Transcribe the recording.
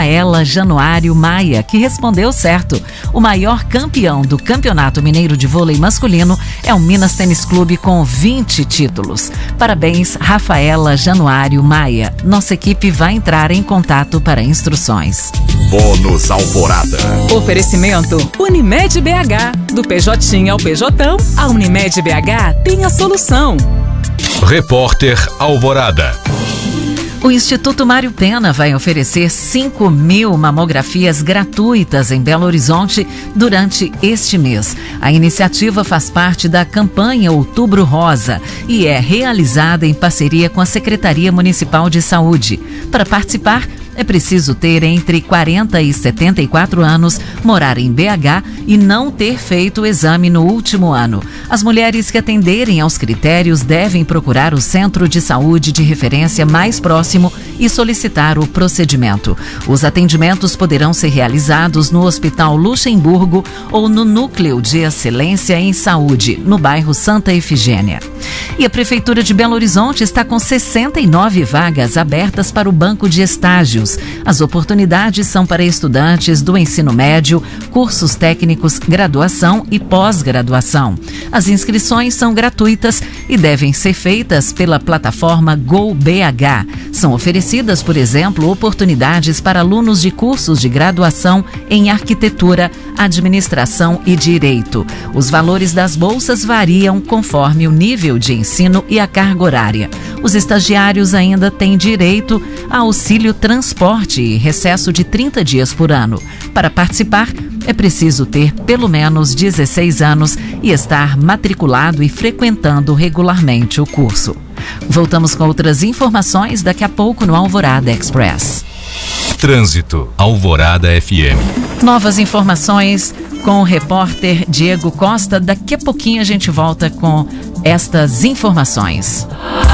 Rafaela Januário Maia, que respondeu certo. O maior campeão do Campeonato Mineiro de Vôlei Masculino é o Minas Tênis Clube com 20 títulos. Parabéns, Rafaela Januário Maia. Nossa equipe vai entrar em contato para instruções. Bônus Alvorada. Oferecimento Unimed BH. Do PJ ao PJão, a Unimed BH tem a solução. Repórter Alvorada. O Instituto Mário Pena vai oferecer 5.000 mamografias gratuitas em Belo Horizonte durante este mês. A iniciativa faz parte da campanha Outubro Rosa e é realizada em parceria com a Secretaria Municipal de Saúde. Para participar, é preciso ter entre 40 e 74 anos, morar em BH e não ter feito o exame no último ano. As mulheres que atenderem aos critérios devem procurar o centro de saúde de referência mais próximo e solicitar o procedimento. Os atendimentos poderão ser realizados no Hospital Luxemburgo ou no Núcleo de Excelência em Saúde, no bairro Santa Efigênia. E a Prefeitura de Belo Horizonte está com 69 vagas abertas para o banco de estágios. As oportunidades são para estudantes do ensino médio, cursos técnicos, graduação e pós-graduação. As inscrições são gratuitas e devem ser feitas pela plataforma GoBH. São oferecidas, por exemplo, oportunidades para alunos de cursos de graduação em arquitetura, administração e direito. Os valores das bolsas variam conforme o nível de ensino e a carga horária. Os estagiários ainda têm direito a auxílio transporte e recesso de 30 dias por ano. Para participar, é preciso ter pelo menos 16 anos e estar matriculado e frequentando regularmente o curso. Voltamos com outras informações daqui a pouco no Alvorada Express. Trânsito, Alvorada FM. Novas informações com o repórter Diego Costa. Daqui a pouquinho a gente volta com estas informações.